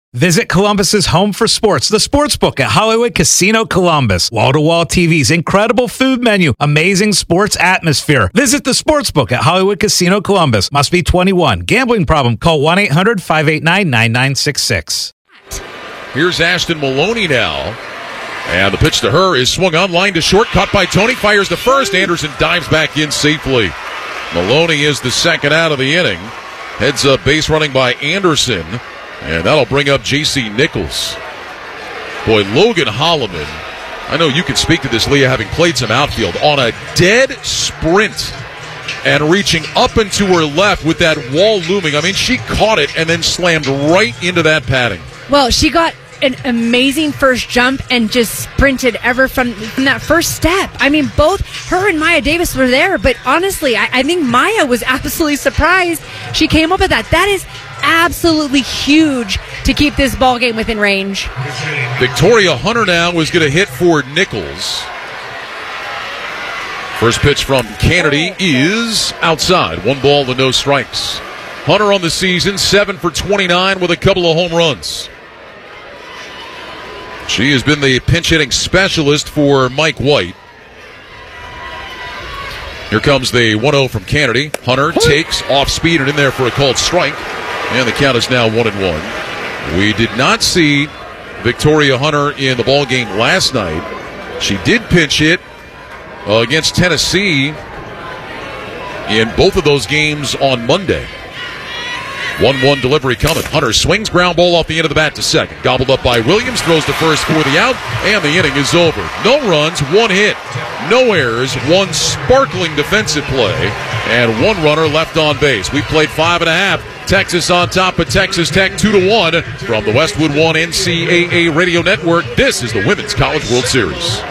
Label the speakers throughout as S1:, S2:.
S1: Visit Columbus's home for sports, the Sportsbook at Hollywood Casino Columbus. Wall-to-wall TVs, incredible food menu, amazing sports atmosphere. Visit the Sportsbook at Hollywood Casino Columbus. Must be 21. Gambling problem? Call 1-800-589-9966.
S2: Here's Ashton Maloney now. And the pitch to her is swung on, line to short, caught by Tony, fires the first. Anderson dives back in safely. Maloney is the second out of the inning. Heads up base running by Anderson. And that'll bring up J.C. Nichols. Boy, Logan Holloman, I know you can speak to this, Leah, having played some outfield, on a dead sprint and reaching up and to her left with that wall looming. I mean, she caught it and then slammed right into that padding.
S3: Well, she got an amazing first jump and just sprinted ever from that first step. I mean, both her and Maya Davis were there, but honestly, I think Maya was absolutely surprised she came up with that. That is absolutely huge to keep this ball game within range.
S2: Victoria Hunter now was going to hit for Nichols. First pitch from Kennedy is outside. 1 ball to no strikes. Hunter on the season, 7 for 29 with a couple of home runs. She has been the pinch hitting specialist for Mike White. Here comes the 1-0 from Kennedy. Hunter takes off speed and in there for a called strike. And the count is now 1-1. We did not see Victoria Hunter in the ball game last night. She did pinch hit against Tennessee in both of those games on Monday. 1-1 delivery coming. Hunter swings, ground ball off the end of the bat to second. Gobbled up by Williams, throws to first for the out, and the inning is over. No runs, 1 hit, no errors, 1 sparkling defensive play, and 1 runner left on base. We played 5.5. Texas on top of Texas Tech 2-1 from the Westwood One NCAA Radio Network. This is the Women's College World Series.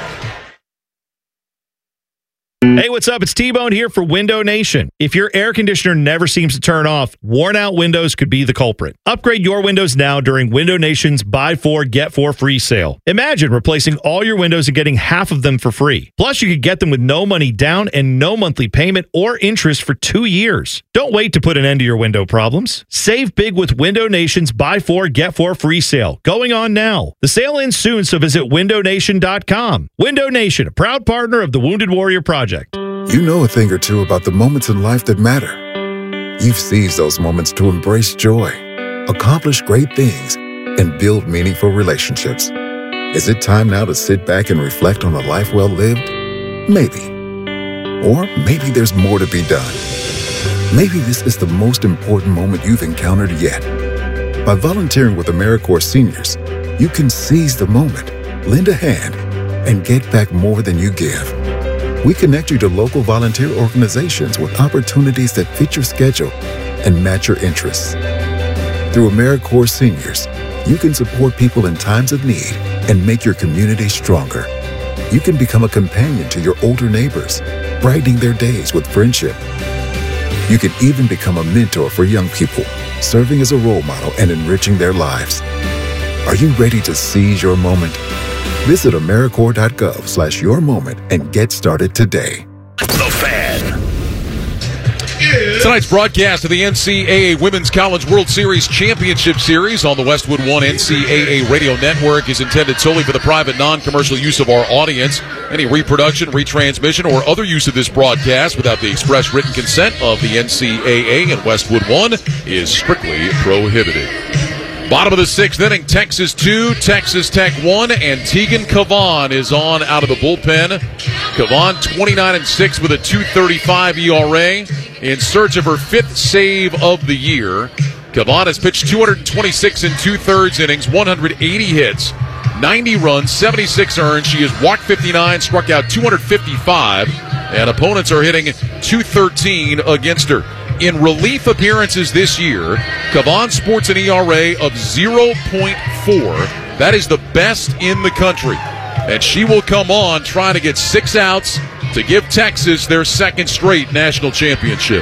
S4: Hey, what's up? It's T-Bone here for Window Nation. If your air conditioner never seems to turn off, worn-out windows could be the culprit. Upgrade your windows now during Window Nation's Buy 4, Get 4 free sale. Imagine replacing all your windows and getting half of them for free. Plus, you could get them with no money down and no monthly payment or interest for 2 years. Don't wait to put an end to your window problems. Save big with Window Nation's Buy 4, Get 4 free sale. Going on now. The sale ends soon, so visit windownation.com. Window Nation, a proud partner of the Wounded Warrior Project.
S5: You know a thing or two about the moments in life that matter. You've seized those moments to embrace joy, accomplish great things, and build meaningful relationships. Is it time now to sit back and reflect on a life well lived? Maybe. Or maybe there's more to be done. Maybe this is the most important moment you've encountered yet. By volunteering with AmeriCorps Seniors, you can seize the moment, lend a hand, and get back more than you give. We connect you to local volunteer organizations with opportunities that fit your schedule and match your interests. Through AmeriCorps Seniors, you can support people in times of need and make your community stronger. You can become a companion to your older neighbors, brightening their days with friendship. You can even become a mentor for young people, serving as a role model and enriching their lives. Are you ready to seize your moment? Visit AmeriCorps.gov/yourmoment and get started today.
S2: The Fan. Tonight's broadcast of the NCAA Women's College World Series Championship Series on the Westwood One NCAA Radio Network is intended solely for the private, non-commercial use of our audience. Any reproduction, retransmission, or other use of this broadcast without the express written consent of the NCAA and Westwood One is strictly prohibited. Bottom of the 6th inning, Texas 2, Texas Tech 1, and Tegan Cavan is on out of the bullpen. Cavan 29-6 with a 2.35 ERA in search of her 5th save of the year. Cavan has pitched 226 and 2/3 innings, 180 hits, 90 runs, 76 earned. She has walked 59, struck out 255, and opponents are hitting 213 against her. In relief appearances this year, Cavan sports an ERA of 0.4. That is the best in the country. And she will come on trying to get 6 outs to give Texas their 2nd straight national championship.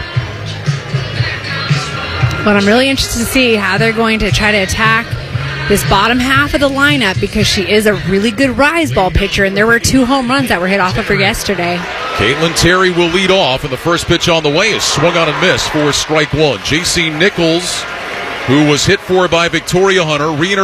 S3: But I'm really interested to see how they're going to try to attack this bottom half of the lineup, because she is a really good rise ball pitcher, and there were 2 home runs that were hit off of her yesterday.
S2: Caitlin Terry will lead off, and the first pitch on the way is swung on and missed for strike 1. J.C. Nichols, who was hit for by Victoria Hunter,